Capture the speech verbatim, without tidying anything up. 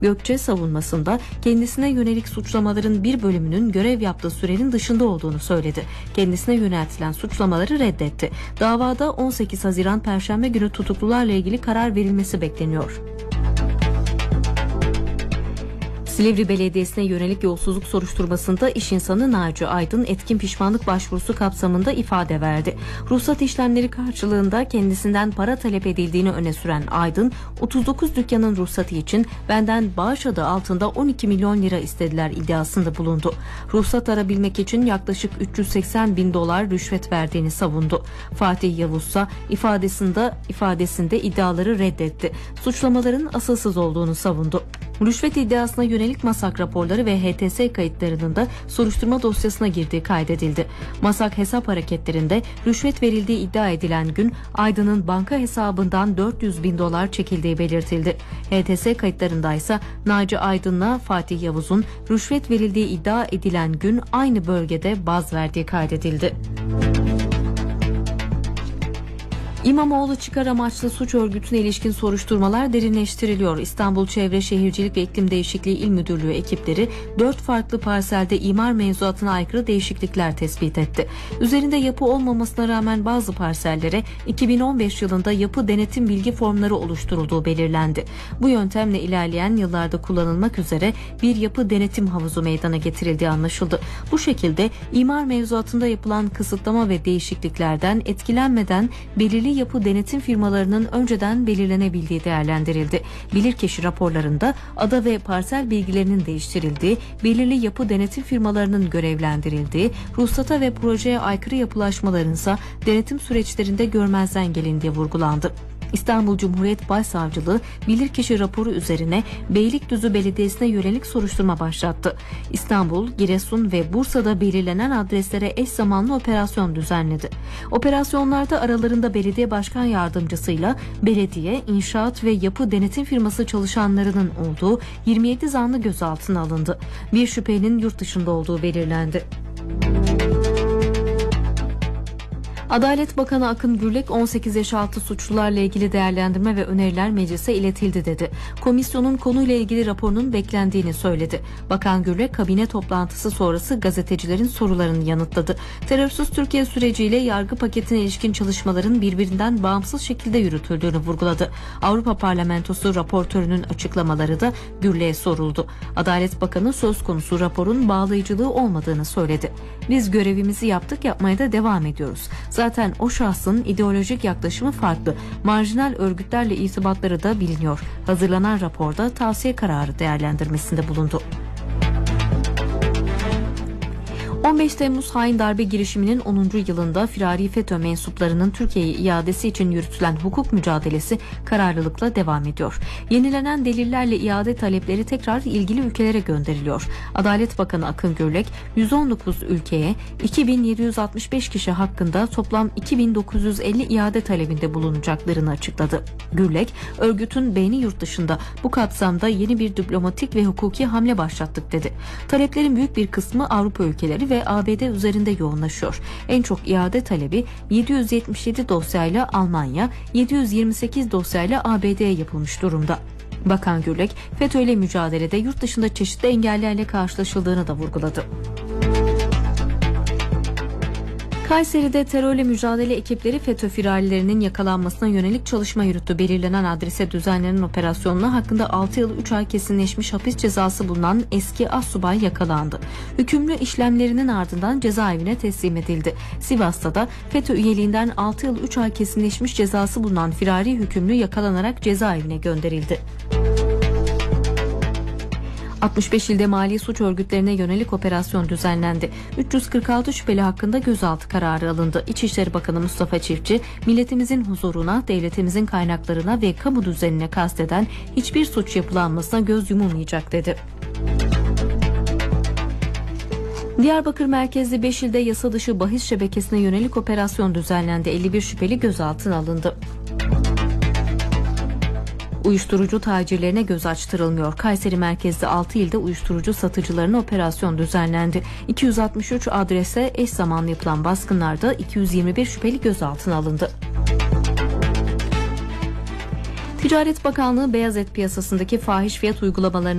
Gökçe savunmasında kendisine yönelik suçlamaların bir bölümünün görev yaptığı sürenin dışında olduğunu söyledi. Kendisine yöneltilen suçlamaları reddetti. Davada on sekiz Haziran Perşembe günü tutuklularla ilgili karar verilmesi bekleniyor. Silivri Belediyesi'ne yönelik yolsuzluk soruşturmasında iş insanı Naci Aydın etkin pişmanlık başvurusu kapsamında ifade verdi. Ruhsat işlemleri karşılığında kendisinden para talep edildiğini öne süren Aydın, otuz dokuz dükkanın ruhsatı için benden bağış adı altında on iki milyon lira istediler iddiasında bulundu. Ruhsat arabilmek için yaklaşık üç yüz seksen bin dolar rüşvet verdiğini savundu. Fatih Yavuz ise ifadesinde, ifadesinde iddiaları reddetti. Suçlamaların asılsız olduğunu savundu. Rüşvet iddiasına yönelik MASAK raporları ve H T S kayıtlarının da soruşturma dosyasına girdiği kaydedildi. MASAK hesap hareketlerinde rüşvet verildiği iddia edilen gün Aydın'ın banka hesabından dört yüz bin dolar çekildiği belirtildi. H T S kayıtlarında ise Naci Aydın'la Fatih Yavuz'un rüşvet verildiği iddia edilen gün aynı bölgede baz verdiği kaydedildi. İmamoğlu çıkar amaçlı suç örgütüne ilişkin soruşturmalar derinleştiriliyor. İstanbul Çevre Şehircilik ve İklim Değişikliği İl Müdürlüğü ekipleri dört farklı parselde imar mevzuatına aykırı değişiklikler tespit etti. Üzerinde yapı olmamasına rağmen bazı parsellere iki bin on beş yılında yapı denetim bilgi formları oluşturulduğu belirlendi. Bu yöntemle ilerleyen yıllarda kullanılmak üzere bir yapı denetim havuzu meydana getirildiği anlaşıldı. Bu şekilde imar mevzuatında yapılan kısıtlama ve değişikliklerden etkilenmeden belirli yapı denetim firmalarının önceden belirlenebildiği değerlendirildi. Bilirkişi raporlarında ada ve parsel bilgilerinin değiştirildiği, belirli yapı denetim firmalarının görevlendirildiği, ruhsata ve projeye aykırı yapılaşmaların ise denetim süreçlerinde görmezden gelindiği vurgulandı. İstanbul Cumhuriyet Başsavcılığı bilirkişi raporu üzerine Beylikdüzü Belediyesi'ne yönelik soruşturma başlattı. İstanbul, Giresun ve Bursa'da belirlenen adreslere eş zamanlı operasyon düzenledi. Operasyonlarda aralarında belediye başkan yardımcısıyla belediye, inşaat ve yapı denetim firması çalışanlarının olduğu yirmi yedi zanlı gözaltına alındı. Bir şüphelinin yurt dışında olduğu belirlendi. Adalet Bakanı Akın Gürlek on sekiz yaş altı suçlularla ilgili değerlendirme ve öneriler meclise iletildi dedi. Komisyonun konuyla ilgili raporunun beklendiğini söyledi. Bakan Gürlek kabine toplantısı sonrası gazetecilerin sorularını yanıtladı. Terörsüz Türkiye süreciyle yargı paketine ilişkin çalışmaların birbirinden bağımsız şekilde yürütüldüğünü vurguladı. Avrupa Parlamentosu raportörünün açıklamaları da Gürlek'e soruldu. Adalet Bakanı söz konusu raporun bağlayıcılığı olmadığını söyledi. Biz görevimizi yaptık, yapmaya da devam ediyoruz. Zaten o şahsın ideolojik yaklaşımı farklı. Marjinal örgütlerle irtibatları da biliniyor. Hazırlanan raporda tavsiye kararı değerlendirmesinde bulundu. on beş Temmuz hain darbe girişiminin onuncu yılında firari FETÖ mensuplarının Türkiye'ye iadesi için yürütülen hukuk mücadelesi kararlılıkla devam ediyor. Yenilenen delillerle iade talepleri tekrar ilgili ülkelere gönderiliyor. Adalet Bakanı Akın Gürlek, yüz on dokuz ülkeye iki bin yedi yüz altmış beş kişi hakkında toplam iki bin dokuz yüz elli iade talebinde bulunacaklarını açıkladı. Gürlek, örgütün beyni yurt dışında, bu kapsamda yeni bir diplomatik ve hukuki hamle başlattık dedi. Taleplerin büyük bir kısmı Avrupa ülkeleri ve A B D üzerinde yoğunlaşıyor. En çok iade talebi yedi yüz yetmiş yedi dosyayla Almanya, yedi yüz yirmi sekiz dosyayla A B D'ye yapılmış durumda. Bakan Gürlek, FETÖ ile mücadelede yurt dışında çeşitli engellerle karşılaşıldığını da vurguladı. Kayseri'de terörle mücadele ekipleri FETÖ firarilerinin yakalanmasına yönelik çalışma yürüttü. Belirlenen adrese düzenlenen operasyonla hakkında altı yıl üç ay kesinleşmiş hapis cezası bulunan eski astsubay yakalandı. Hükümlü işlemlerinin ardından cezaevine teslim edildi. Sivas'ta da FETÖ üyeliğinden altı yıl üç ay kesinleşmiş cezası bulunan firari hükümlü yakalanarak cezaevine gönderildi. altmış beş ilde mali suç örgütlerine yönelik operasyon düzenlendi. üç yüz kırk altı şüpheli hakkında gözaltı kararı alındı. İçişleri Bakanı Mustafa Çiftçi, milletimizin huzuruna, devletimizin kaynaklarına ve kamu düzenine kasteden hiçbir suç yapılanmasına göz yumulmayacak dedi. Diyarbakır merkezli beş ilde yasa dışı bahis şebekesine yönelik operasyon düzenlendi. elli bir şüpheli gözaltına alındı. Uyuşturucu tacirlerine göz açtırılmıyor. Kayseri merkezli altı ilde uyuşturucu satıcılarına operasyon düzenlendi. iki yüz altmış üç adrese eş zamanlı yapılan baskınlarda iki yüz yirmi bir şüpheli gözaltına alındı. Ticaret Bakanlığı beyaz et piyasasındaki fahiş fiyat uygulamalarını